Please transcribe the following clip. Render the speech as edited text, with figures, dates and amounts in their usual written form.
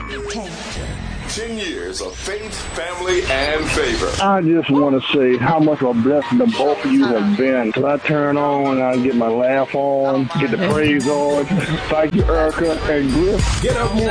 10 years of faith, family, and favor. I just want to say how much of a blessing the both of you have been. Because I turn on, I get my laugh on, get the praise on. Thank you, Erica and Griff. Get up more.